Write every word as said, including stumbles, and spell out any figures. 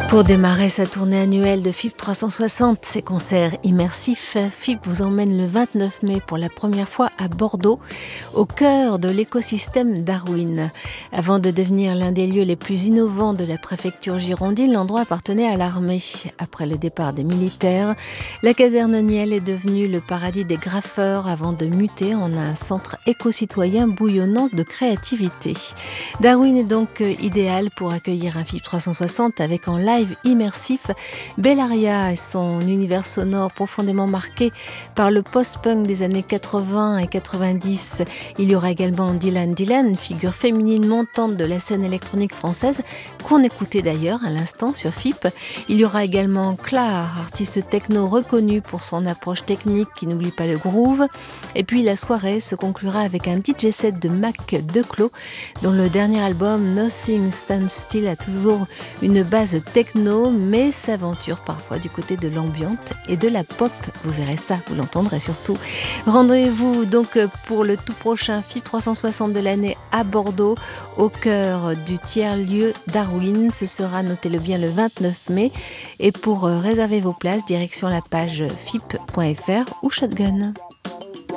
Pour démarrer sa tournée annuelle de F I P trois cent soixante, ses concerts immersifs, F I P vous emmène le vingt-neuf mai pour la première fois à Bordeaux, au cœur de l'écosystème Darwin. Avant de devenir l'un des lieux les plus innovants de la préfecture girondine, l'endroit appartenait à l'armée. Après le départ des militaires, la caserne Niel est devenue le paradis des graffeurs avant de muter en un centre éco-citoyen bouillonnant de créativité. Darwin est donc idéal pour accueillir un F I P trois cent soixante avec en live immersif Bellaria et son univers sonore profondément marqué par le post-punk des années quatre-vingts et quatre-vingt-dix. Il y aura également Dylan Dylan, figure féminine montante de la scène électronique française, qu'on écoutait d'ailleurs à l'instant sur F I P. Il y aura également Clar, artiste techno reconnu pour son approche technique qui n'oublie pas le groove. Et puis la soirée se conclura avec un D J set de Mac Declos, dont le dernier album Nothing Stands Still a toujours une base techno, mais s'aventure parfois du côté de l'ambiante et de la pop. Vous verrez ça, vous l'entendrez surtout. Rendez-vous donc pour le tout prochain F I P trois cent soixante de l'année à Bordeaux, au cœur du tiers-lieu Darwin. Ce sera, notez-le bien, le vingt-neuf mai. Et pour réserver vos places, direction la page f i p point f r ou Shotgun.